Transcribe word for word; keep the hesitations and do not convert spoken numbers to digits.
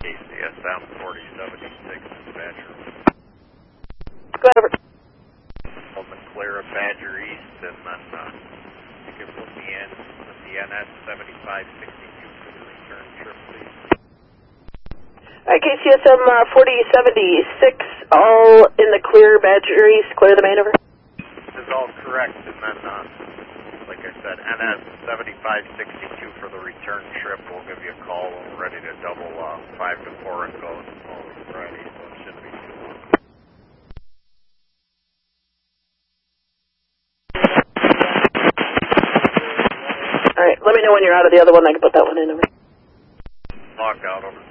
C S M forty seventy-six in Badger. Go ahead, over. Hold the clear of Badger East, and then uh, you can put me in with the N S seventy-five sixty-two for the return trip, please. All right, K C S M uh, forty seventy-six, all in the clear, Badger East, clear the main, over. This is all correct, and then, uh, like I said, N S seventy-five sixty-two for the return trip. We'll give you a call when we're ready to double uh, five to four and go tomorrow Friday, so it shouldn't be too long. All right, let me know when you're out of the other one. I can put that one in, over. Log out, over.